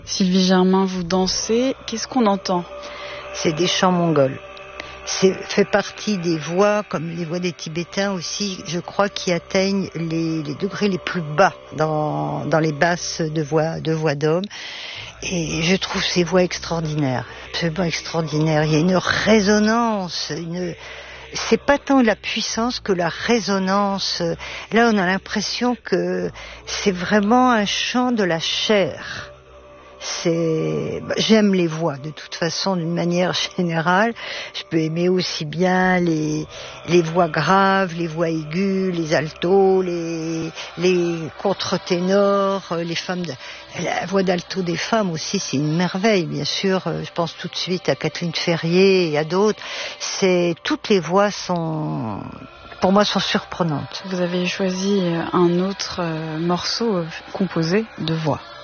Sylvie Germain, vous dansez, qu'est-ce qu'on entend? C'est des chants mongols. C'est fait partie des voix, comme les voix des Tibétains aussi, je crois, qui atteignent les degrés les plus bas dans les basses de voix d'hommes. Et je trouve ces voix extraordinaires, absolument extraordinaires. Il y a une résonance, c'est pas tant la puissance que la résonance. Là, on a l'impression que c'est vraiment un chant de la chair. J'aime les voix de toute façon d'une manière générale. Je peux aimer aussi bien les voix graves, les voix aiguës, les altos, les contre-ténors, les femmes. La voix d'alto des femmes aussi, c'est une merveille, bien sûr. Je pense tout de suite à Kathleen Ferrier et à d'autres. Toutes les voix pour moi, sont surprenantes. Vous avez choisi un autre morceau composé de voix.